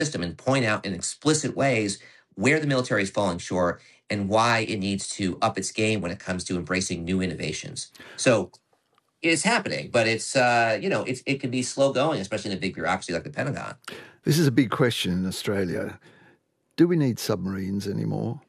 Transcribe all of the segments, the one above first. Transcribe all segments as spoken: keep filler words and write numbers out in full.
system and point out in explicit ways where the military is falling short and why it needs to up its game when it comes to embracing new innovations. So it's happening, but it's, uh, you know, it's, it can be slow going, especially in a big bureaucracy like the Pentagon. This is a big question in Australia. Do we need submarines anymore?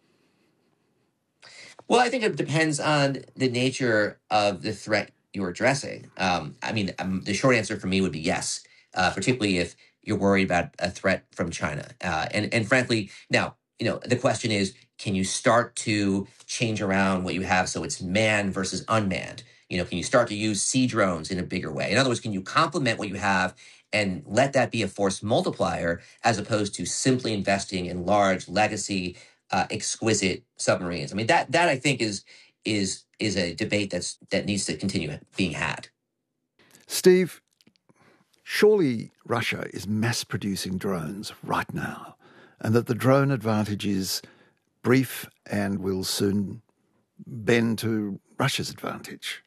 Well, I think it depends on the nature of the threat you're addressing. Um, I mean, um, the short answer for me would be yes, uh, particularly if you're worried about a threat from China. Uh, and, and frankly, now, you know, the question is, can you start to change around what you have so it's manned versus unmanned? You know, can you start to use sea drones in a bigger way? In other words, can you complement what you have and let that be a force multiplier as opposed to simply investing in large legacy, uh, exquisite submarines? I mean, that that I think is is is a debate that's that needs to continue being had. Steve, surely Russia is mass producing drones right now, and that the drone advantage is brief and will soon bend to Russia's advantage.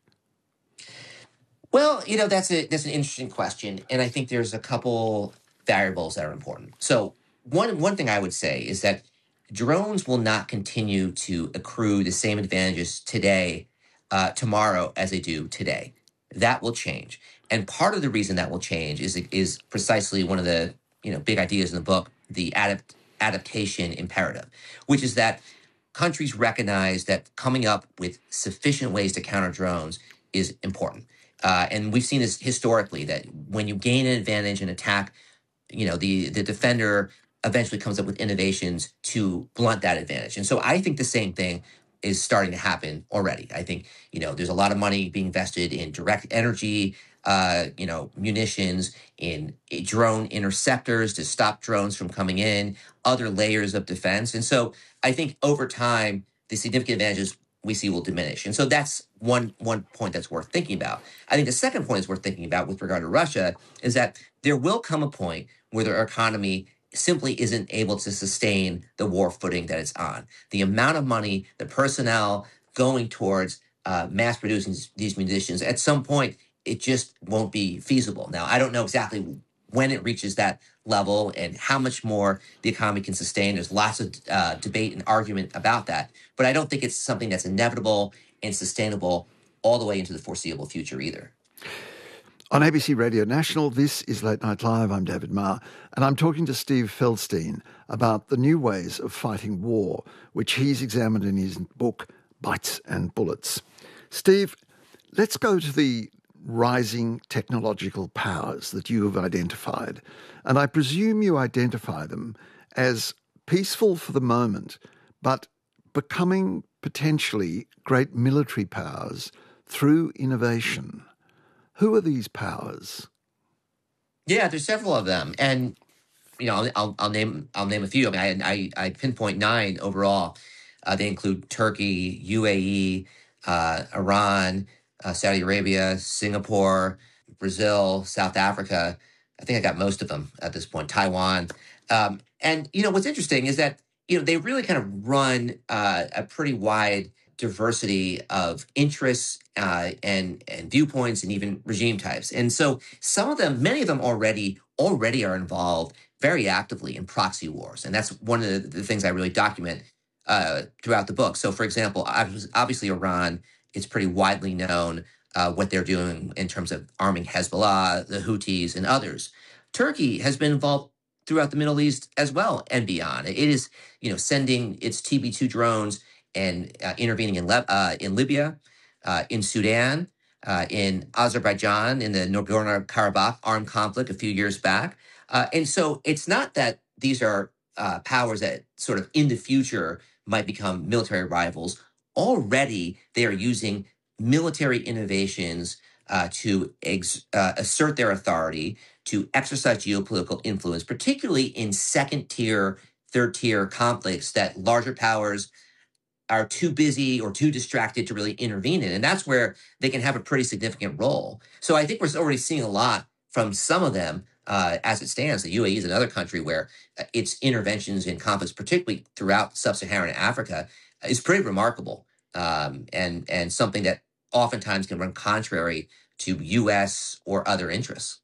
Well, you know, that's a that's an interesting question, and I think there's a couple variables that are important. So one one thing I would say is that drones will not continue to accrue the same advantages today, uh, tomorrow as they do today. That will change, and part of the reason that will change is is precisely one of the you know big ideas in the book, the adapt, adaptation imperative, which is that countries recognize that coming up with sufficient ways to counter drones is important. Uh, and we've seen this historically, that when you gain an advantage in attack, you know, the, the defender eventually comes up with innovations to blunt that advantage. And so I think the same thing is starting to happen already. I think, you know, there's a lot of money being invested in direct energy, uh, you know, munitions, in drone interceptors to stop drones from coming in, other layers of defense. And so I think over time, the significant advantages we see will diminish. And so that's one one point that's worth thinking about. I think the second point is worth thinking about with regard to Russia is that there will come a point where their economy simply isn't able to sustain the war footing that it's on. The amount of money, the personnel going towards uh, mass producing these munitions, at some point, it just won't be feasible. Now, I don't know exactly when it reaches that level and how much more the economy can sustain. There's lots of uh, debate and argument about that. But I don't think it's something that's inevitable and sustainable all the way into the foreseeable future either. On A B C Radio National, this is Late Night Live. I'm David Marr, and I'm talking to Steve Feldstein about the new ways of fighting war, which he's examined in his book, Bytes and Bullets. Steve, let's go to the rising technological powers that you have identified. And I presume you identify them as peaceful for the moment, but becoming potentially great military powers through innovation. Who are these powers? Yeah, there's several of them, and you know, I'll, I'll, I'll name I'll name a few. I mean, I I, I pinpoint nine overall. Uh, they include Turkey, U A E, uh, Iran, uh, Saudi Arabia, Singapore, Brazil, South Africa. I think I got most of them at this point. Taiwan, um, and you know what's interesting is that you know they really kind of run uh, a pretty wide diversity of interests uh, and and viewpoints and even regime types. And so some of them, many of them already already are involved very actively in proxy wars. And that's one of the, the things I really document uh, throughout the book. So for example, obviously Iran, it's pretty widely known uh, what they're doing in terms of arming Hezbollah, the Houthis, and others. Turkey has been involved throughout the Middle East as well and beyond. It is, you know, sending its T B two drones and uh, intervening in, Le- uh, in Libya, uh, in Sudan, uh, in Azerbaijan, in the Nagorno-Karabakh armed conflict a few years back. Uh, and so it's not that these are uh, powers that sort of in the future might become military rivals. Already they are using military innovations uh, to ex- uh, assert their authority, to exercise geopolitical influence, particularly in second-tier, third-tier conflicts that larger powers are too busy or too distracted to really intervene in. And that's where they can have a pretty significant role. So I think we're already seeing a lot from some of them uh, as it stands. The U A E is another country where uh, its interventions in conflicts, particularly throughout sub-Saharan Africa, is pretty remarkable um, and, and something that oftentimes can run contrary to U S or other interests.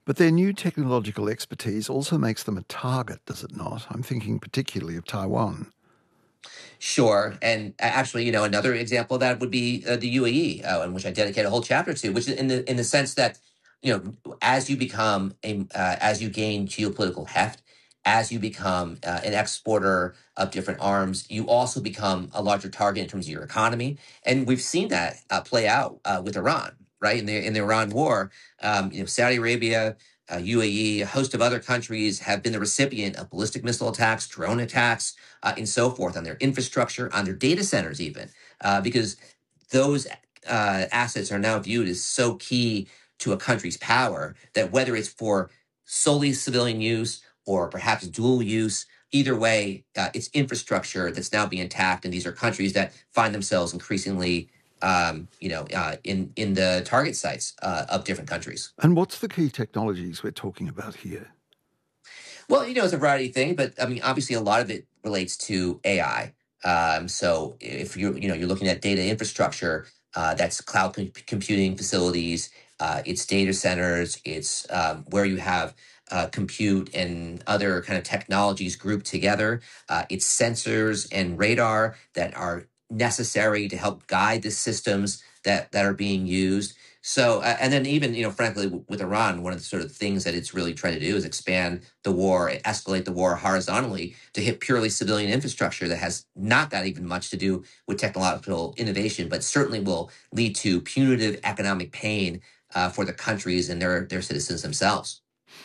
But their new technological expertise also makes them a target, does it not? I'm thinking particularly of Taiwan. Sure, and actually, you know, another example of that would be uh, the U A E, uh, in which I dedicate a whole chapter to, which is in the in the sense that, you know, as you become a uh, as you gain geopolitical heft, as you become uh, an exporter of different arms, you also become a larger target in terms of your economy, and we've seen that uh, play out uh, with Iran, right? In the in the Iran war, um, you know, Saudi Arabia. Uh, U A E, a host of other countries have been the recipient of ballistic missile attacks, drone attacks, uh, and so forth on their infrastructure, on their data centers, even uh, because those uh, assets are now viewed as so key to a country's power that whether it's for solely civilian use or perhaps dual use, either way, uh, it's infrastructure that's now being attacked, and these are countries that find themselves increasingly, um, you know, uh, in in the target sites uh, of different countries. And what's the key technologies we're talking about here? Well, you know, it's a variety of things, but I mean, obviously, a lot of it relates to A I. Um, so if you're, you know, you're looking at data infrastructure, uh, that's cloud com- computing facilities, uh, it's data centers, it's um, where you have uh, compute and other kind of technologies grouped together. Uh, it's sensors and radar that are necessary to help guide the systems that that are being used. So, uh, and then even, you know, frankly, w- with Iran, one of the sort of things that it's really trying to do is expand the war, escalate the war horizontally to hit purely civilian infrastructure that has not got even much to do with technological innovation, but certainly will lead to punitive economic pain uh, for the countries and their their citizens themselves.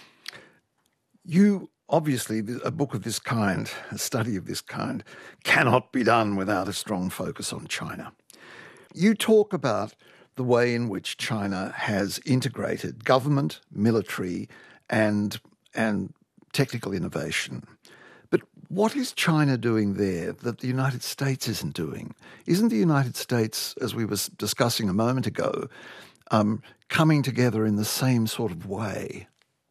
You obviously, a book of this kind, a study of this kind, cannot be done without a strong focus on China. You talk about the way in which China has integrated government, military, and and technical innovation. But what is China doing there that the United States isn't doing? Isn't the United States, as we were discussing a moment ago, um, coming together in the same sort of way?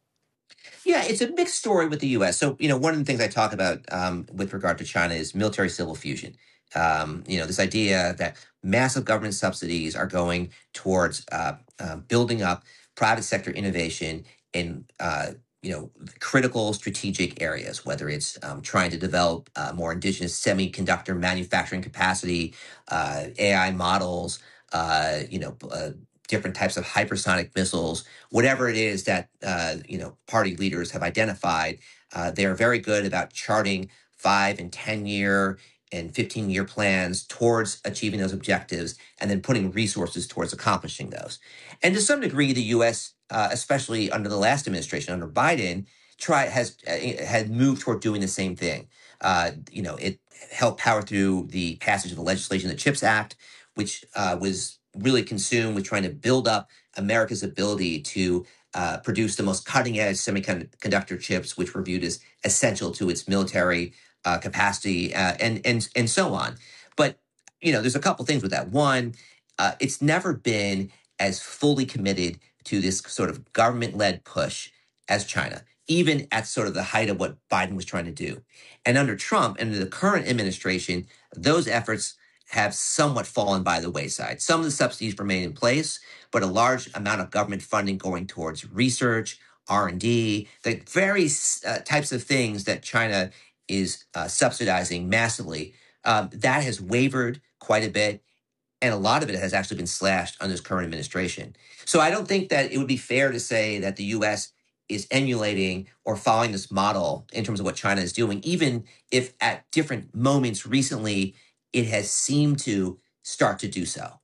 Yeah, it's a mixed story with the U S. So, you know, one of the things I talk about um, with regard to China is military civil fusion. Um, you know, this idea that massive government subsidies are going towards uh, uh, building up private sector innovation in, uh, you know, critical strategic areas, whether it's um, trying to develop uh, more indigenous semiconductor manufacturing capacity, uh, A I models, uh, you know, uh, different types of hypersonic missiles, whatever it is that uh, you know party leaders have identified. Uh, they are very good about charting five and ten year and fifteen year plans towards achieving those objectives, and then putting resources towards accomplishing those. And to some degree, the U S, uh, especially under the last administration, under Biden, try has uh, had moved toward doing the same thing. Uh, you know, it helped power through the passage of the legislation, the CHIPS Act, which uh, was really consumed with trying to build up America's ability to uh, produce the most cutting edge semiconductor chips, which were viewed as essential to its military uh, capacity, uh, and and and so on. But you know, there's a couple things with that. One, uh, it's never been as fully committed to this sort of government led push as China, even at sort of the height of what Biden was trying to do. And under Trump and the current administration, those efforts have somewhat fallen by the wayside. Some of the subsidies remain in place, but a large amount of government funding going towards research, R and D, the various uh, types of things that China is uh, subsidizing massively, um, that has wavered quite a bit. And a lot of it has actually been slashed under this current administration. So I don't think that it would be fair to say that the U S is emulating or following this model in terms of what China is doing, even if at different moments recently it has seemed to start to do so.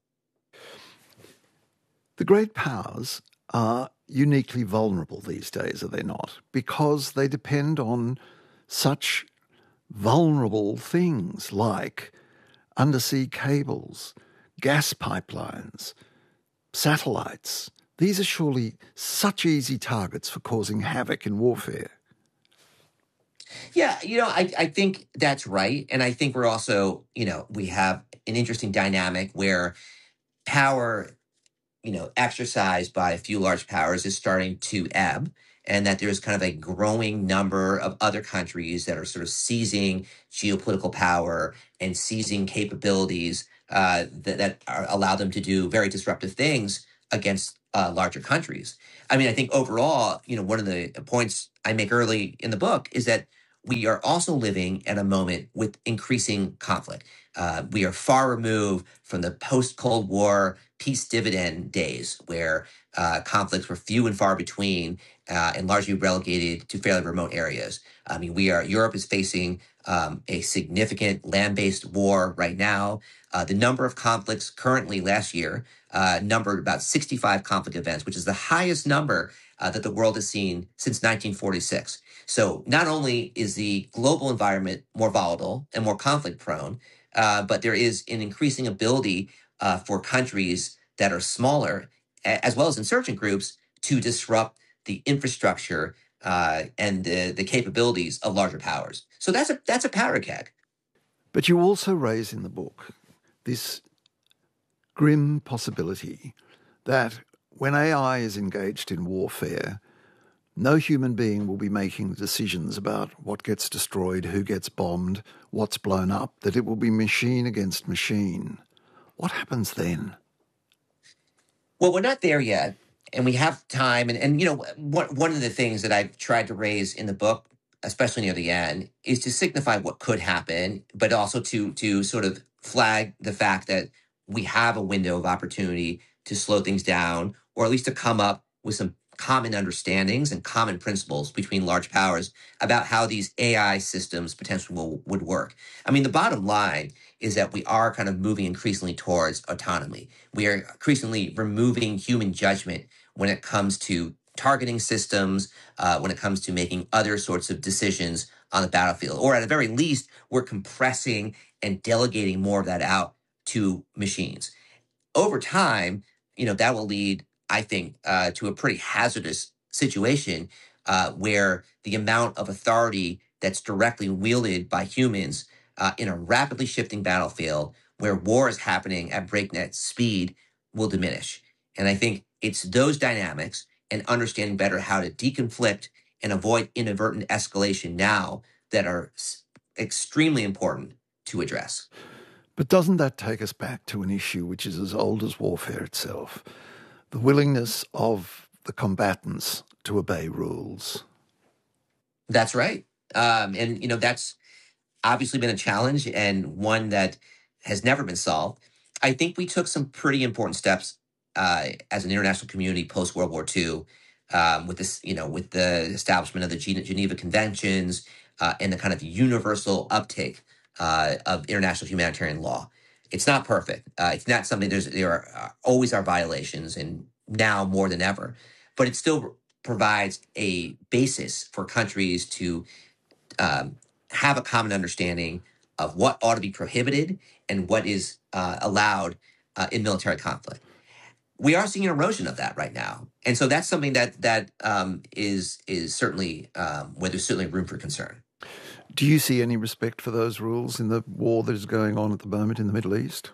The great powers are uniquely vulnerable these days, are they not? Because they depend on such vulnerable things like undersea cables, gas pipelines, satellites. These are surely such easy targets for causing havoc in warfare. Yeah, you know, I, I think that's right. And I think we're also, you know, we have an interesting dynamic where power, you know, exercised by a few large powers is starting to ebb, and that there's kind of a growing number of other countries that are sort of seizing geopolitical power and seizing capabilities uh, that, that are, allow them to do very disruptive things against uh, larger countries. I mean, I think overall, you know, one of the points I make early in the book is that we are also living at a moment with increasing conflict. Uh, we are far removed from the post-Cold War peace dividend days where uh, conflicts were few and far between uh, and largely relegated to fairly remote areas. I mean, we are Europe is facing um, a significant land-based war right now. Uh, the number of conflicts currently last year uh, numbered about sixty-five conflict events, which is the highest number uh, that the world has seen since nineteen forty-six. So not only is the global environment more volatile and more conflict prone, uh, but there is an increasing ability uh, for countries that are smaller, a- as well as insurgent groups, to disrupt the infrastructure uh, and the, the capabilities of larger powers. So that's a that's a powder keg. But you also raise in the book this grim possibility that when A I is engaged in warfare, no human being will be making the decisions about what gets destroyed, who gets bombed, what's blown up, that it will be machine against machine. What happens then? Well, we're not there yet, and we have time. And, and you know, one, one of the things that I've tried to raise in the book, especially near the end, is to signify what could happen, but also to to sort of flag the fact that we have a window of opportunity to slow things down, or at least to come up with some common understandings and common principles between large powers about how these A I systems potentially will, would work. I mean, the bottom line is that we are kind of moving increasingly towards autonomy. We are increasingly removing human judgment when it comes to targeting systems, uh, when it comes to making other sorts of decisions on the battlefield. Or at the very least, we're compressing and delegating more of that out to machines. Over time, you know, that will lead, I think, uh, to a pretty hazardous situation uh, where the amount of authority that's directly wielded by humans uh, in a rapidly shifting battlefield where war is happening at breakneck speed will diminish. And I think it's those dynamics and understanding better how to deconflict and avoid inadvertent escalation now that are s- extremely important to address. But doesn't that take us back to an issue which is as old as warfare itself? The willingness of the combatants to obey rules. That's right. Um, and, you know, that's obviously been a challenge and one that has never been solved. I think we took some pretty important steps uh, as an international community post World War Two um, with this, you know, with the establishment of the Gene- Geneva Conventions uh, and the kind of universal uptake uh, of international humanitarian law. It's not perfect. Uh, it's not something. There's there are uh, always are violations, and now more than ever. But it still provides a basis for countries to um, have a common understanding of what ought to be prohibited and what is uh, allowed uh, in military conflict. We are seeing an erosion of that right now, and so that's something that that um, is is certainly um, where there's certainly room for concern. Do you see any respect for those rules in the war that is going on at the moment in the Middle East?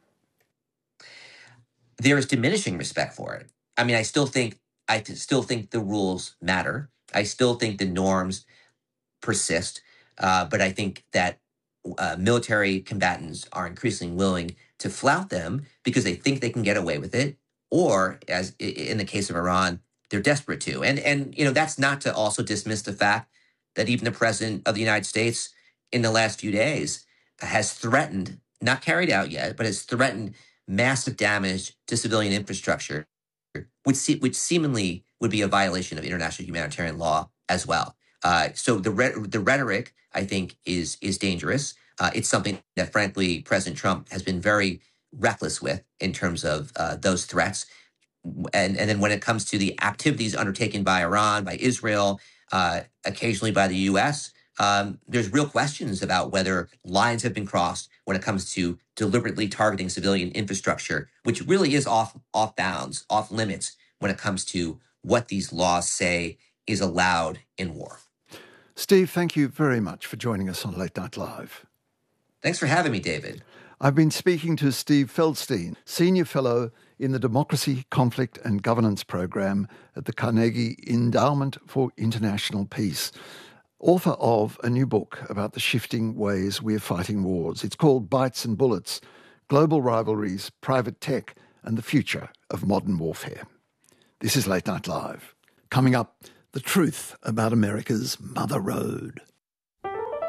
There is diminishing respect for it. I mean, I still think I still think the rules matter. I still think the norms persist, uh, but I think that uh, military combatants are increasingly willing to flout them because they think they can get away with it, or as in the case of Iran, they're desperate to. And and you know that's not to also dismiss the fact that even the president of the United States in the last few days has threatened, not carried out yet, but has threatened massive damage to civilian infrastructure, which se- which seemingly would be a violation of international humanitarian law as well. Uh, so the re- the rhetoric, I think, is is dangerous. Uh, it's something that, frankly, President Trump has been very reckless with in terms of uh, those threats. And and then when it comes to the activities undertaken by Iran, by Israel, uh, occasionally by the U S, um, there's real questions about whether lines have been crossed when it comes to deliberately targeting civilian infrastructure, which really is off off bounds, off limits when it comes to what these laws say is allowed in war. Steve, thank you very much for joining us on Late Night Live. Thanks for having me, David. I've been speaking to Steve Feldstein, Senior Fellow in the Democracy, Conflict and Governance Program at the Carnegie Endowment for International Peace, author of a new book about the shifting ways we're fighting wars. It's called Bites and Bullets, Global Rivalries, Private Tech and the Future of Modern Warfare. This is Late Night Live. Coming up, the truth about America's Mother Road.